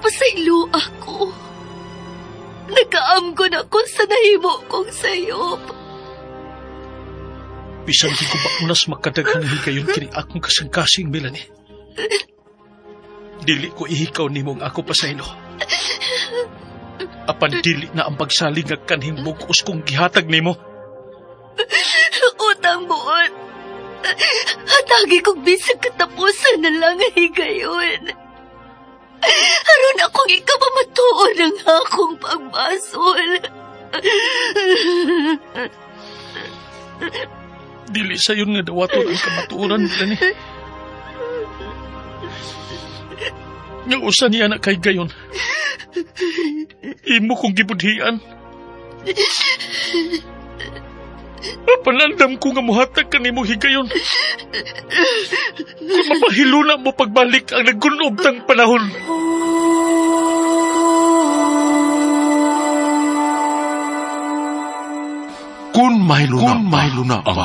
Pasaylo ako. Nakaamgon ako sa nahimo kong sayop. Bisan di ko ba unas makadaghang higayon kini akong kasangkasing, Melanie. Dili ko ihikaw nimong ako pasaylo. Apan dili na ang pagsaling nga kanhing bugos kong gihatag nimo. Utang buot. Hatagi kong bisag katapusan na lang ang higayon. Aron akong ikapamatuon ang akong pagbasol. Dili sayon nga dawaton ang kamatuoran, Melanie. Nga usa niya na kay gayon. Imo kong gibudhian. Panandam ko nga muhatag ka nimo higayon. Kung mapahiluna mo pagbalik ang naggunob ng panahon. Kung may luna pa